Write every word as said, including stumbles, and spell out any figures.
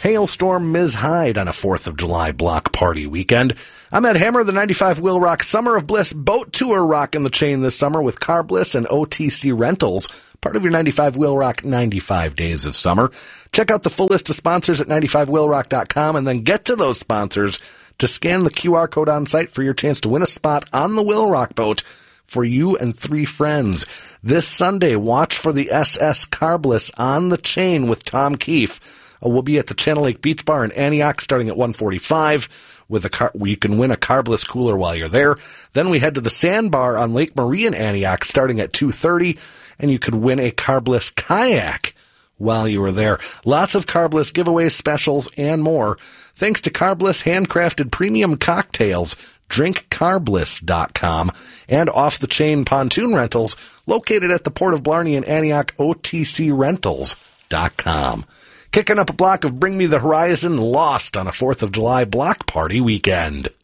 Hailstorm Miz Hyde on a fourth of July block party weekend. I'm Ed Hammer, the ninety-five Wheel Rock Summer of Bliss boat tour rocking the chain this summer with Car Bliss and O T C Rentals, part of your ninety-five Wheel Rock ninety-five Days of Summer. Check out the full list of sponsors at ninety-five wheel rock dot com and then get to those sponsors to scan the Q R code on site for your chance to win a spot on the Wheel Rock boat for you and three friends. This Sunday, watch for the S S Car Bliss on the chain with Tom Keefe. Uh, we'll be at the Channel Lake Beach Bar in Antioch starting at one forty-five with a car, where you can win a Car Bliss cooler while you're there. Then we head to the Sandbar on Lake Marie in Antioch starting at two thirty, and you could win a Car Bliss kayak while you were there. Lots of Car Bliss giveaways, specials, and more. Thanks to Car Bliss handcrafted premium cocktails, drink car bliss dot com, and Off the Chain pontoon rentals located at the Port of Blarney in Antioch, O T C rentals dot com. Kicking up a block of Bring Me the Horizon, Lost on a fourth of July block party weekend.